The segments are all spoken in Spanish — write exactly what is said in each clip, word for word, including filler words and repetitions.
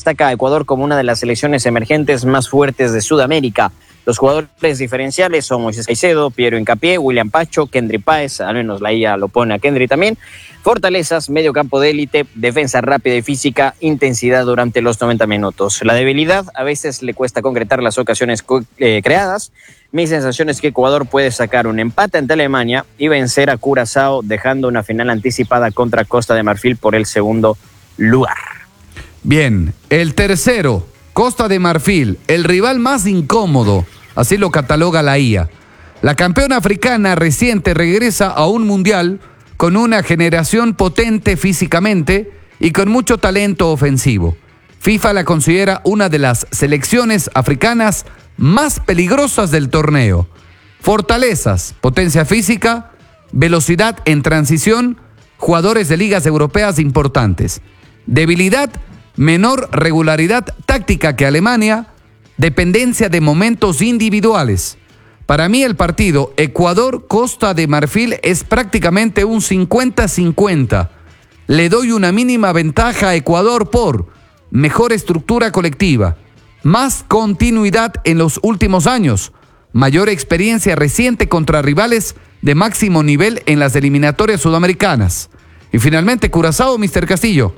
destaca a Ecuador como una de las selecciones emergentes más fuertes de Sudamérica. Los jugadores diferenciales son Moisés Caicedo, Piero Hincapié, William Pacho, Kendry Páez, al menos la I A lo pone a Kendry también. Fortalezas, medio campo de élite, defensa rápida y física, intensidad durante los noventa minutos. La debilidad, a veces le cuesta concretar las ocasiones eh, creadas. Mi sensación es que Ecuador puede sacar un empate ante Alemania y vencer a Curazao, dejando una final anticipada contra Costa de Marfil por el segundo lugar. Bien, el tercero, Costa de Marfil, el rival más incómodo. Así lo cataloga la I A. La campeona africana reciente regresa a un mundial con una generación potente físicamente y con mucho talento ofensivo. FIFA la considera una de las selecciones africanas más peligrosas del torneo. Fortalezas, potencia física, velocidad en transición, jugadores de ligas europeas importantes. Debilidad, menor regularidad táctica que Alemania, dependencia de momentos individuales. Para mí el partido Ecuador-Costa de Marfil es prácticamente un cincuenta cincuenta. Le doy una mínima ventaja a Ecuador por mejor estructura colectiva, más continuidad en los últimos años, mayor experiencia reciente contra rivales de máximo nivel en las eliminatorias sudamericanas. Y finalmente Curazao, mister Castillo.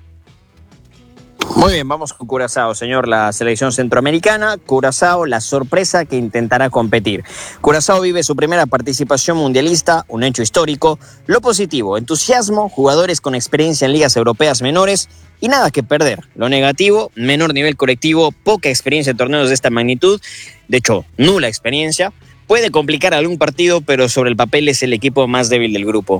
Muy bien, vamos con Curazao, señor, la selección centroamericana. Curazao, la sorpresa que intentará competir. Curazao vive su primera participación mundialista, un hecho histórico. Lo positivo, entusiasmo, jugadores con experiencia en ligas europeas menores y nada que perder. Lo negativo, menor nivel colectivo, poca experiencia en torneos de esta magnitud, de hecho, nula experiencia. Puede complicar algún partido, pero sobre el papel es el equipo más débil del grupo.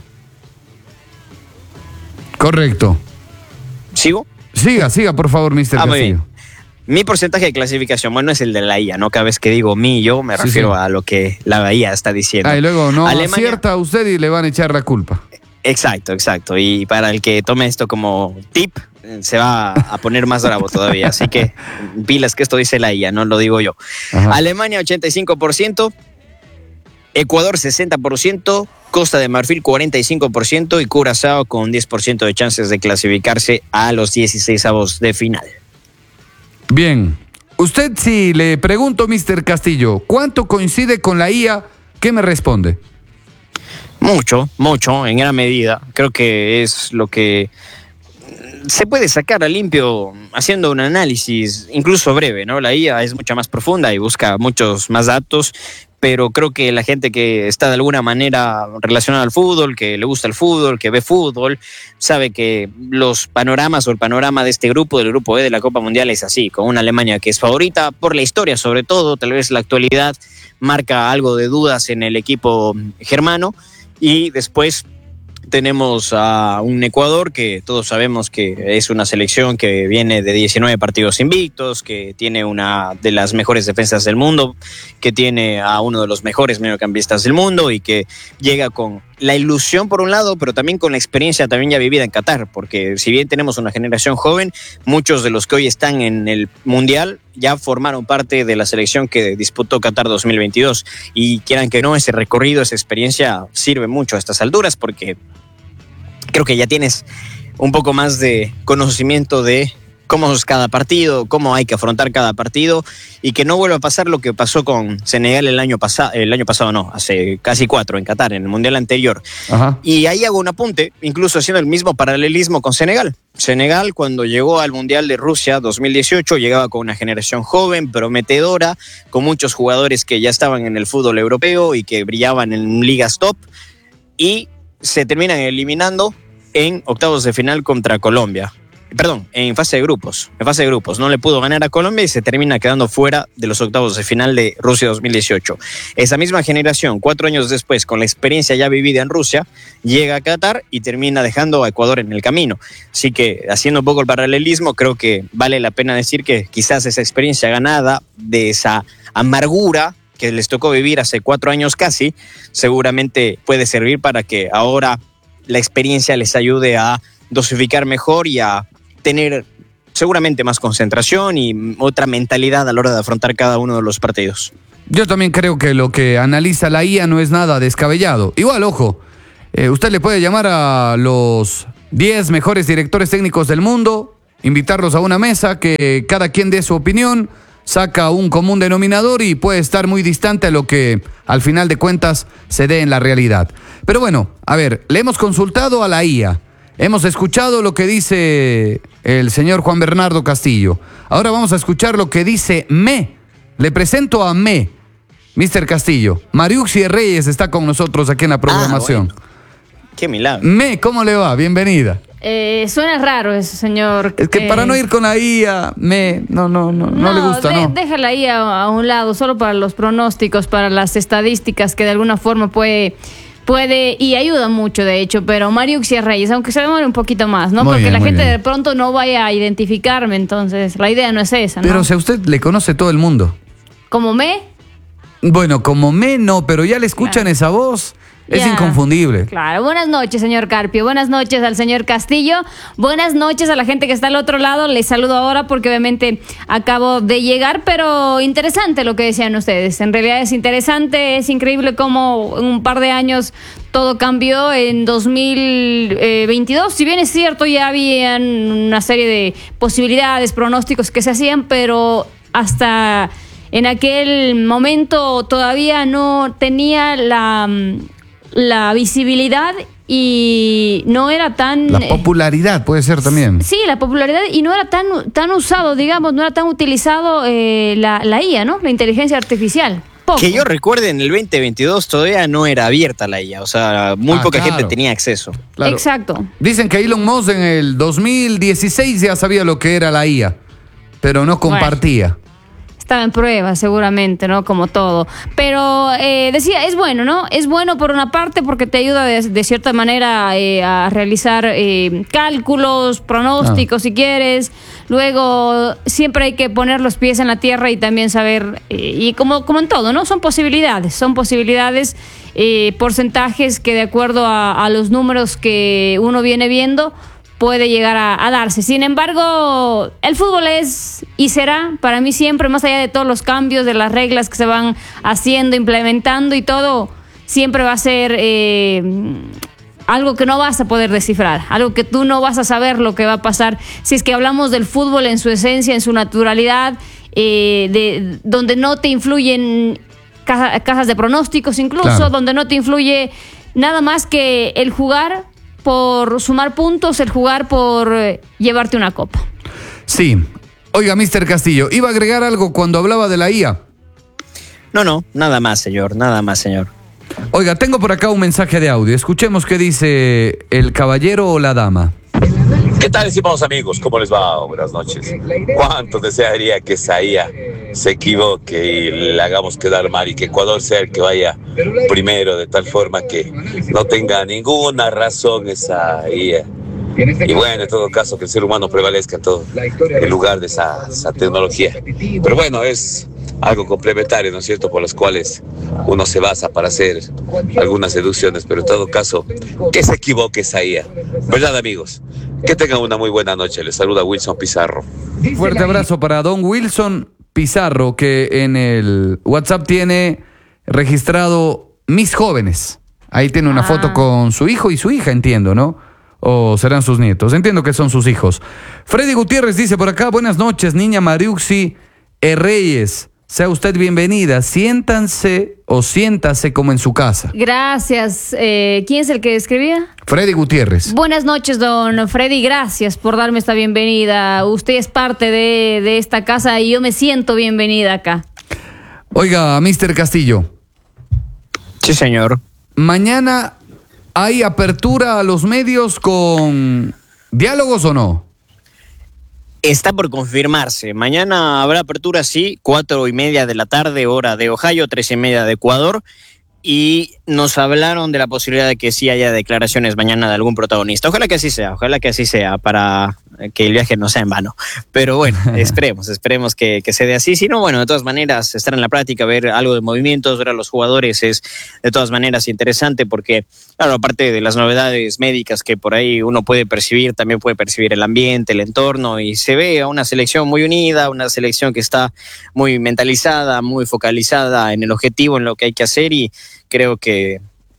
Correcto. ¿Sigo? Siga, siga, por favor, mister Ah, muy Castillo. bien. Mi porcentaje de clasificación, bueno, es el de la I A, ¿no? Cada vez que digo mi, yo me Sí, refiero sí. a lo que la I A está diciendo. Ah, y luego no Alemania... acierta a usted y le van a echar la culpa. Exacto, exacto. Y para el que tome esto como tip, se va a poner más bravo todavía. Así que pilas que esto dice la I A, no lo digo yo. Ajá. Alemania ochenta y cinco por ciento, Ecuador sesenta por ciento, Costa de Marfil cuarenta y cinco por ciento y Curazao con diez por ciento de chances de clasificarse a los dieciseisavos de final. Bien. Usted, si le pregunto, mister Castillo, ¿cuánto coincide con la I A? ¿Qué me responde? Mucho, mucho, en gran medida. Creo que es lo que se puede sacar a limpio haciendo un análisis incluso breve, ¿no? La I A es mucho más profunda y busca muchos más datos, pero creo que la gente que está de alguna manera relacionada al fútbol, que le gusta el fútbol, que ve fútbol, sabe que los panoramas o el panorama de este grupo, del grupo E de la Copa Mundial es así, con una Alemania que es favorita por la historia sobre todo, tal vez la actualidad marca algo de dudas en el equipo germano, y después tenemos a un Ecuador que todos sabemos que es una selección que viene de diecinueve partidos invictos, que tiene una de las mejores defensas del mundo, que tiene a uno de los mejores mediocampistas del mundo y que llega con la ilusión por un lado, pero también con la experiencia también ya vivida en Qatar, porque si bien tenemos una generación joven, muchos de los que hoy están en el Mundial ya formaron parte de la selección que disputó Qatar dos mil veintidós y quieran que no, ese recorrido, esa experiencia sirve mucho a estas alturas porque creo que ya tienes un poco más de conocimiento de cómo es cada partido, cómo hay que afrontar cada partido y que no vuelva a pasar lo que pasó con Senegal el año pasado, el año pasado no, hace casi cuatro en Qatar, en el Mundial anterior. Ajá. Y ahí hago un apunte, incluso haciendo el mismo paralelismo con Senegal. Senegal, cuando llegó al Mundial de Rusia dos mil dieciocho, llegaba con una generación joven, prometedora, con muchos jugadores que ya estaban en el fútbol europeo y que brillaban en ligas top, y se terminan eliminando en octavos de final contra Colombia. Perdón, en fase de grupos. En fase de grupos. No le pudo ganar a Colombia y se termina quedando fuera de los octavos de final de Rusia dos mil dieciocho. Esa misma generación, cuatro años después, con la experiencia ya vivida en Rusia, llega a Qatar y termina dejando a Ecuador en el camino. Así que, haciendo un poco el paralelismo, creo que vale la pena decir que quizás esa experiencia ganada, de esa amargura que les tocó vivir hace cuatro años casi, seguramente puede servir para que ahora la experiencia les ayude a dosificar mejor y a tener seguramente más concentración y otra mentalidad a la hora de afrontar cada uno de los partidos. Yo también creo que lo que analiza la I A no es nada descabellado. Igual, ojo, eh, usted le puede llamar a los diez mejores directores técnicos del mundo invitarlos a una mesa, que cada quien dé su opinión, saca un común denominador y puede estar muy distante a lo que al final de cuentas se dé en la realidad. Pero bueno, a ver, le hemos consultado a la I A, hemos escuchado lo que dice el señor Juan Bernardo Castillo. Ahora vamos a escuchar lo que dice Me. Le presento a Me, mister Castillo. Mariuxi Reyes está con nosotros aquí en la programación. Ah, bueno. Qué milagro. Me, ¿cómo le va? Bienvenida. Eh, suena raro eso, señor. Es que eh, para no ir con la I A, me, no, no, no, no, no le gusta, de, ¿no? Déjala ahí a, a un lado, solo para los pronósticos, para las estadísticas que de alguna forma puede, puede y ayuda mucho, de hecho. Pero Mariuxi Reyes, aunque se demore un poquito más, ¿no? Muy Porque bien, la gente bien. de pronto no vaya a identificarme, entonces la idea no es esa, ¿no? Pero si a usted le conoce todo el mundo. ¿Como me? Bueno, como me no, pero ya le escuchan claro. esa voz. Es yeah. inconfundible. Claro. Buenas noches, señor Carpio. Buenas noches al señor Castillo. Buenas noches a la gente que está al otro lado. Les saludo ahora porque obviamente acabo de llegar, pero interesante lo que decían ustedes. En realidad es interesante, es increíble cómo en un par de años todo cambió en dos mil veintidós. Si bien es cierto, ya habían una serie de posibilidades, pronósticos que se hacían, pero hasta en aquel momento todavía no tenía la... la visibilidad y no era tan... La popularidad puede ser también. Sí, la popularidad y no era tan, tan usado, digamos, no era tan utilizado eh, la, la I A, ¿no? La inteligencia artificial. Poco. Que yo recuerde, en el veinte veintidós todavía no era abierta la I A, o sea, muy ah, poca claro. gente tenía acceso. Claro. Exacto. Dicen que Elon Musk en el dos mil dieciséis ya sabía lo que era la I A, pero no compartía. Bueno. Estaba en prueba, seguramente, ¿no? Como todo. Pero eh, decía, es bueno, ¿no? Es bueno por una parte porque te ayuda de, de cierta manera eh, a realizar eh, cálculos, pronósticos, ah. si quieres. Luego, siempre hay que poner los pies en la tierra y también saber, eh, y como, como en todo, ¿no? Son posibilidades, son posibilidades, eh, porcentajes que de acuerdo a, a los números que uno viene viendo, puede llegar a, a darse. Sin embargo, el fútbol es y será para mí siempre, más allá de todos los cambios, de las reglas que se van haciendo, implementando y todo, siempre va a ser eh, algo que no vas a poder descifrar, algo que tú no vas a saber lo que va a pasar. Si es que hablamos del fútbol en su esencia, en su naturalidad, eh, de, donde no te influyen caja, cajas de pronósticos incluso, claro. donde no te influye nada más que el jugar por sumar puntos, el jugar por eh, llevarte una copa. Sí. Oiga, mister Castillo, ¿iba a agregar algo cuando hablaba de la I A? No, no, nada más, señor, nada más, señor. Oiga, tengo por acá un mensaje de audio. Escuchemos qué dice el caballero o la dama. ¿Qué tal, estimados amigos? ¿Cómo les va? Buenas noches. ¿Cuánto desearía que esa I A se equivoque y le hagamos quedar mal y que Ecuador sea el que vaya primero, de tal forma que no tenga ninguna razón esa I A? Y bueno, en todo caso, que el ser humano prevalezca en todo el lugar de esa, esa tecnología. Pero bueno, es algo complementario, ¿no es cierto?, por los cuales uno se basa para hacer algunas deducciones, pero en todo caso, que se equivoque esa I A. ¿Verdad, amigos? Que tengan una muy buena noche. Les saluda Wilson Pizarro. Fuerte abrazo para don Wilson Pizarro, que en el WhatsApp tiene registrado Mis Jóvenes. Ahí tiene una ah. foto con su hijo y su hija, entiendo, ¿no? O serán sus nietos. Entiendo que son sus hijos. Freddy Gutiérrez dice por acá, buenas noches, niña Mariuxi e. Reyes. Sea usted bienvenida. Siéntanse o siéntase como en su casa. Gracias. Eh, ¿Quién es el que escribía? Freddy Gutiérrez. Buenas noches, don Freddy. Gracias por darme esta bienvenida. Usted es parte de, de esta casa y yo me siento bienvenida acá. Oiga, mister Castillo. Sí, señor. Mañana hay apertura a los medios con diálogos o no. Está por confirmarse. Mañana habrá apertura, sí, cuatro y media de la tarde, hora de Ohio, tres y media de Ecuador. Y nos hablaron de la posibilidad de que sí haya declaraciones mañana de algún protagonista. Ojalá que así sea, ojalá que así sea, para que el viaje no sea en vano. Pero bueno, esperemos, esperemos que, que se dé así. Si no, bueno, de todas maneras, estar en la práctica, ver algo de movimientos, ver a los jugadores es de todas maneras interesante porque, claro, aparte de las novedades médicas que por ahí uno puede percibir, también puede percibir el ambiente, el entorno, y se ve a una selección muy unida, una selección que está muy mentalizada, muy focalizada en el objetivo, en lo que hay que hacer, y creo que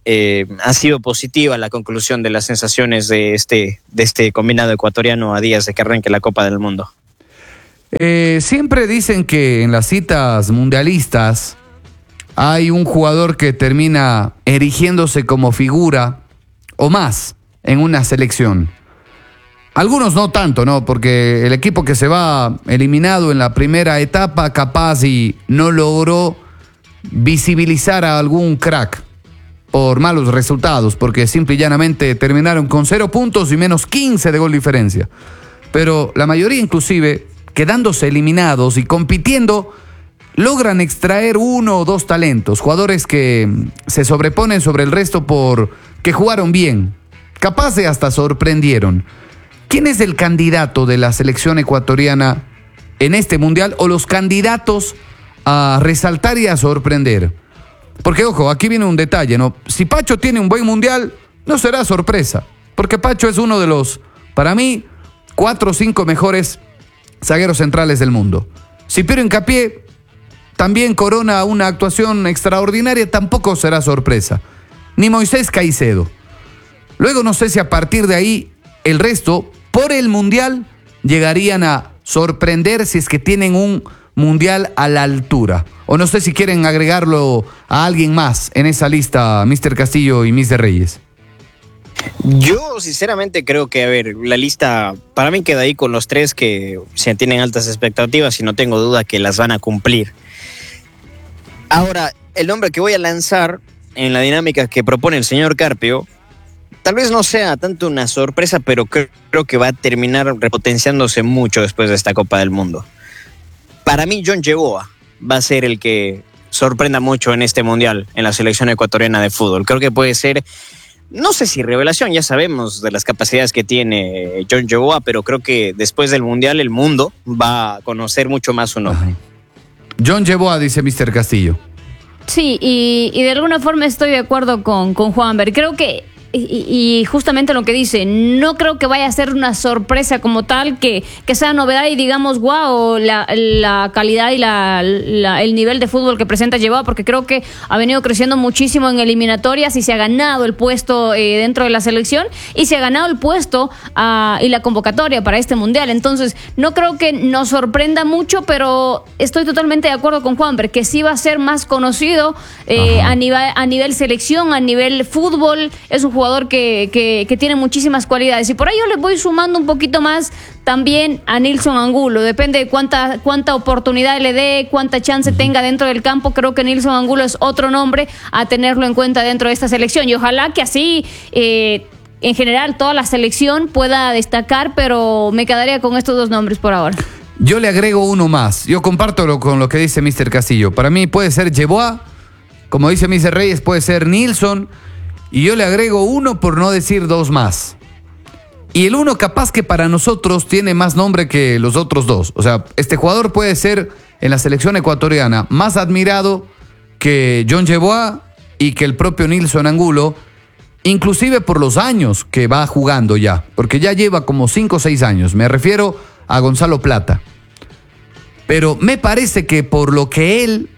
eh, ha sido positiva la conclusión de las sensaciones de este, de este combinado ecuatoriano a días de que arranque la Copa del Mundo. Eh, siempre dicen que en las citas mundialistas hay un jugador que termina erigiéndose como figura o más en una selección. Algunos no tanto, ¿no? Porque el equipo que se va eliminado en la primera etapa capaz y no logró visibilizar a algún crack por malos resultados, porque simple y llanamente terminaron con cero puntos y menos quince de gol diferencia. Pero la mayoría, inclusive, quedándose eliminados y compitiendo, logran extraer uno o dos talentos, jugadores que se sobreponen sobre el resto por que jugaron bien, capaz de hasta sorprendieron. ¿Quién es el candidato de la selección ecuatoriana en este mundial o los candidatos a resaltar y a sorprender? Porque, ojo, aquí viene un detalle, ¿no? Si Pacho tiene un buen mundial, no será sorpresa, porque Pacho es uno de los, para mí, cuatro o cinco mejores zagueros centrales del mundo. Si Piero Hincapié también corona una actuación extraordinaria, tampoco será sorpresa. Ni Moisés Caicedo. Luego no sé si a partir de ahí el resto, por el mundial, llegarían a sorprender si es que tienen un mundial a la altura. O no sé si quieren agregarlo a alguien más en esa lista, mister Castillo y mister Reyes. Yo sinceramente creo que, a ver, la lista para mí queda ahí con los tres que se tienen altas expectativas y no tengo duda que las van a cumplir. Ahora, el nombre que voy a lanzar en la dinámica que propone el señor Carpio, tal vez no sea tanto una sorpresa, pero creo, creo que va a terminar repotenciándose mucho después de esta Copa del Mundo. Para mí, John Yeboah va a ser el que sorprenda mucho en este mundial, en la selección ecuatoriana de fútbol. Creo que puede ser, no sé si revelación, ya sabemos de las capacidades que tiene John Yeboah, pero creo que después del mundial el mundo va a conocer mucho más su nombre. John Yeboah, dice mister Castillo. Sí, y, y de alguna forma estoy de acuerdo con, con Juanber. Creo que Y, y justamente lo que dice, no creo que vaya a ser una sorpresa como tal, que, que sea novedad y digamos, wow, la, la calidad y la, la, el nivel de fútbol que presenta Yeboah, porque creo que ha venido creciendo muchísimo en eliminatorias y se ha ganado el puesto eh, dentro de la selección y se ha ganado el puesto uh, y la convocatoria para este mundial. Entonces, no creo que nos sorprenda mucho, pero estoy totalmente de acuerdo con Juanber, que sí va a ser más conocido eh, a, nivel, a nivel selección, a nivel fútbol. Es un jugador que, que, que tiene muchísimas cualidades y por ahí yo le voy sumando un poquito más también a Nilson Angulo. Depende de cuánta, cuánta oportunidad le dé, cuánta chance tenga dentro del campo. Creo que Nilson Angulo es otro nombre a tenerlo en cuenta dentro de esta selección y ojalá que así eh, en general toda la selección pueda destacar, pero me quedaría con estos dos nombres por ahora. Yo le agrego uno más. Yo comparto lo, con lo que dice mister Castillo. Para mí puede ser Yeboah, como dice mister Reyes, puede ser Nilson. Y yo le agrego uno por no decir dos más. Y el uno capaz que para nosotros tiene más nombre que los otros dos. O sea, este jugador puede ser en la selección ecuatoriana más admirado que John Yeboah y que el propio Nilson Angulo, inclusive por los años que va jugando ya, porque ya lleva como cinco o seis años. Me refiero a Gonzalo Plata. Pero me parece que por lo que él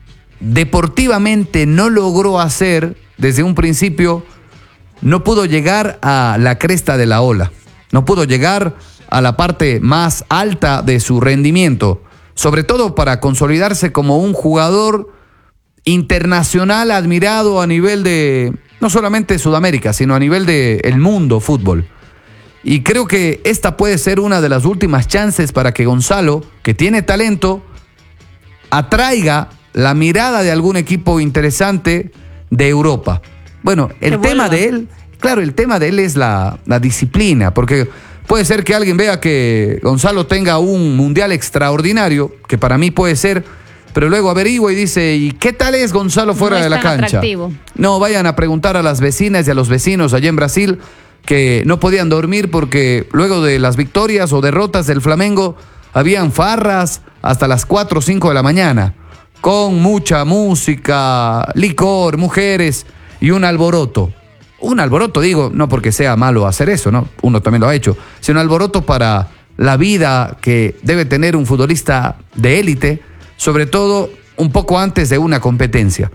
deportivamente no logró hacer desde un principio, no pudo llegar a la cresta de la ola, no pudo llegar a la parte más alta de su rendimiento, sobre todo para consolidarse como un jugador internacional admirado a nivel de, no solamente Sudamérica, sino a nivel del mundo fútbol. Y creo que esta puede ser una de las últimas chances para que Gonzalo, que tiene talento, atraiga la mirada de algún equipo interesante de Europa. Bueno, el que tema vuelva. de él, claro, el tema de él es la, la disciplina, porque puede ser que alguien vea que Gonzalo tenga un mundial extraordinario, que para mí puede ser, pero luego averigua y dice, ¿y qué tal es Gonzalo fuera No es de la tan cancha? atractivo. No, vayan a preguntar a las vecinas y a los vecinos allá en Brasil que no podían dormir porque luego de las victorias o derrotas del Flamengo habían farras hasta las cuatro o cinco de la mañana, con mucha música, licor, mujeres y un alboroto. Un alboroto, digo, no porque sea malo hacer eso, ¿no? Uno también lo ha hecho, sino un alboroto para la vida que debe tener un futbolista de élite, sobre todo un poco antes de una competencia.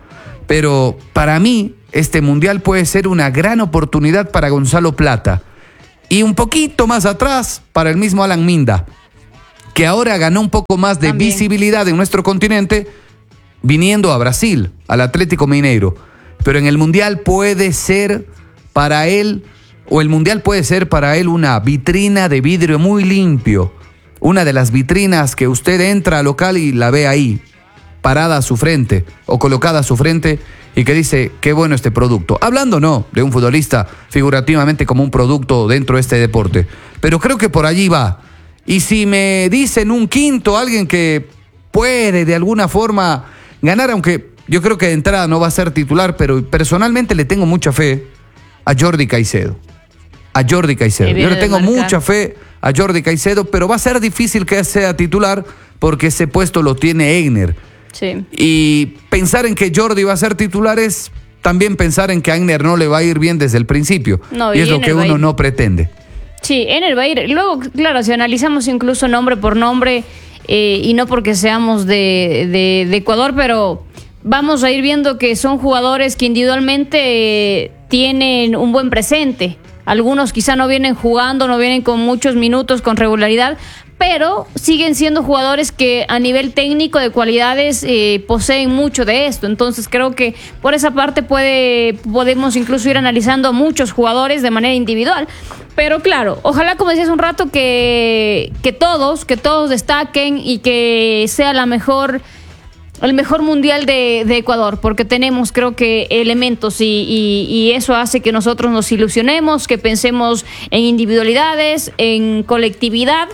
pero para mí este Mundial puede ser una gran oportunidad para Gonzalo Plata. Y un poquito más atrás para el mismo Alan Minda, que ahora ganó un poco más de También. visibilidad en nuestro continente viniendo a Brasil, al Atlético Mineiro. Pero en el Mundial puede ser para él, o el Mundial puede ser para él una vitrina de vidrio muy limpio. Una de las vitrinas que usted entra al local y la ve ahí, parada a su frente o colocada a su frente y que dice, qué bueno este producto. Hablando no de un futbolista figurativamente como un producto dentro de este deporte, pero creo que por allí va. Y si me dicen un quinto, alguien que puede de alguna forma ganar, aunque yo creo que de entrada no va a ser titular, pero personalmente le tengo mucha fe a Jordi Caicedo. A Jordi Caicedo. Yo le tengo mucha fe a Jordi Caicedo, pero va a ser difícil que sea titular porque ese puesto lo tiene Egner. Sí. Y pensar en que Jordi va a ser titular es también pensar en que a Egner no le va a ir bien desde el principio. No, y es lo Egner que va a uno ir. no pretende. Sí, Ener va a ir. Luego, claro, si analizamos incluso nombre por nombre, eh, y no porque seamos de, de, de Ecuador, pero vamos a ir viendo que son jugadores que individualmente eh, tienen un buen presente. Algunos quizá no vienen jugando, no vienen con muchos minutos, con regularidad, pero siguen siendo jugadores que a nivel técnico de cualidades eh, poseen mucho de esto. Entonces creo que por esa parte puede podemos incluso ir analizando a muchos jugadores de manera individual. Pero claro, ojalá, como decías un rato, que, que todos, que todos destaquen y que sea la mejor... el mejor mundial de, de Ecuador, porque tenemos, creo que, elementos y, y, y eso hace que nosotros nos ilusionemos, que pensemos en individualidades, en colectividad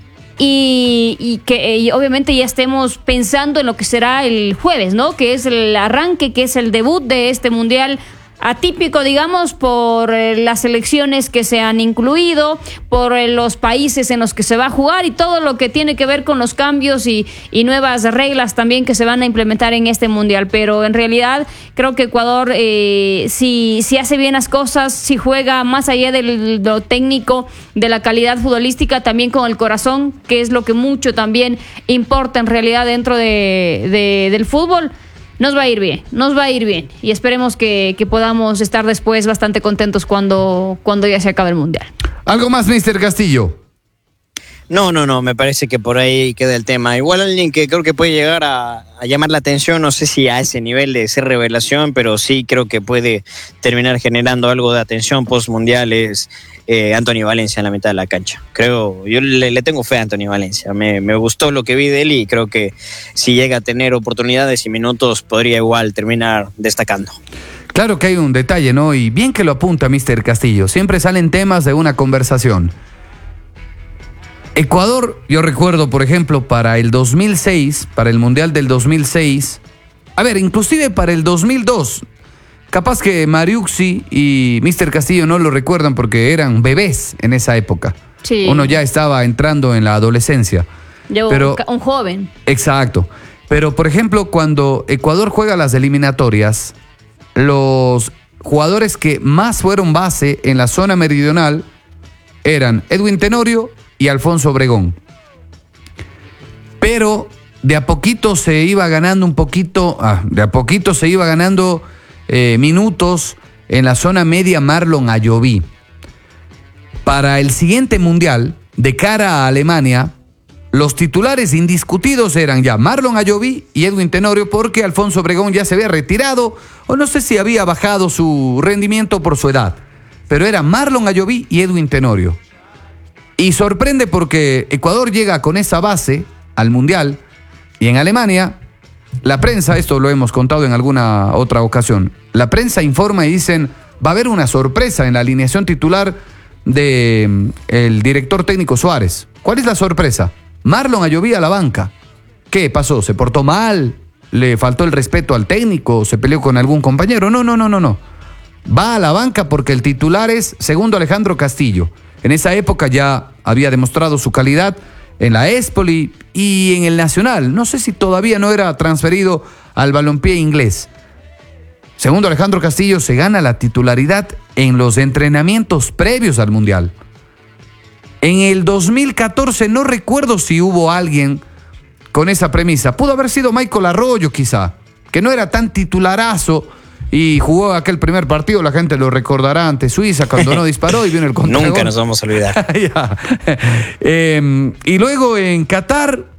y, y que y obviamente ya estemos pensando en lo que será el jueves, ¿no? Que es el arranque, que es el debut de este mundial atípico, digamos, por eh, las selecciones que se han incluido, por eh, los países en los que se va a jugar y todo lo que tiene que ver con los cambios y, y nuevas reglas también que se van a implementar en este mundial. Pero en realidad creo que Ecuador, eh, si, si hace bien las cosas, si juega más allá de lo técnico, de la calidad futbolística, también con el corazón, que es lo que mucho también importa en realidad dentro de, de, del fútbol, nos va a ir bien, nos va a ir bien y esperemos que, que podamos estar después bastante contentos cuando, cuando ya se acabe el Mundial. ¿Algo más, mister Castillo? No, no, no, me parece que por ahí queda el tema. Igual alguien que creo que puede llegar a, a llamar la atención, no sé si a ese nivel de ser revelación, pero sí creo que puede terminar generando algo de atención post-mundial es eh, Anthony Valencia en la mitad de la cancha. Creo, yo le, le tengo fe a Anthony Valencia, me, me gustó lo que vi de él y creo que si llega a tener oportunidades y minutos podría igual terminar destacando. Claro que hay un detalle, ¿no? Y bien que lo apunta mister Castillo, siempre salen temas de una conversación. Ecuador, yo recuerdo, por ejemplo, para el dos mil seis, para el Mundial del dos mil seis, a ver, inclusive para el dos mil dos, capaz que Mariuxi y mister Castillo no lo recuerdan porque eran bebés en esa época. Sí. Uno ya estaba entrando en la adolescencia. Yo, Pero, un joven. Exacto. Pero, por ejemplo, cuando Ecuador juega las eliminatorias, los jugadores que más fueron base en la zona meridional eran Edwin Tenorio y Alfonso Obregón. Pero de a poquito se iba ganando un poquito, ah, de a poquito se iba ganando eh, minutos en la zona media Marlon Ayoví. Para el siguiente mundial, de cara a Alemania, los titulares indiscutidos eran ya Marlon Ayoví y Edwin Tenorio, porque Alfonso Obregón ya se había retirado, o no sé si había bajado su rendimiento por su edad, pero era Marlon Ayoví y Edwin Tenorio. Y sorprende porque Ecuador llega con esa base al Mundial y en Alemania la prensa, esto lo hemos contado en alguna otra ocasión, la prensa informa y dicen va a haber una sorpresa en la alineación titular del director técnico Suárez. ¿Cuál es la sorpresa? Marlon Ayoví a la banca. ¿Qué pasó? ¿Se portó mal? ¿Le faltó el respeto al técnico? ¿Se peleó con algún compañero? No, no, no, no, no. Va a la banca porque el titular es segundo Alejandro Castillo. En esa época ya había demostrado su calidad en la Espoli y en el Nacional. No sé si todavía no era transferido al balompié inglés. Segundo Alejandro Castillo se gana la titularidad en los entrenamientos previos al Mundial. En el dos mil catorce no recuerdo si hubo alguien con esa premisa. Pudo haber sido Michael Arroyo quizá, que no era tan titularazo y jugó aquel primer partido, la gente lo recordará ante Suiza cuando no disparó y vino el contragol. Nunca nos vamos a olvidar. Ya. Eh, y luego en Qatar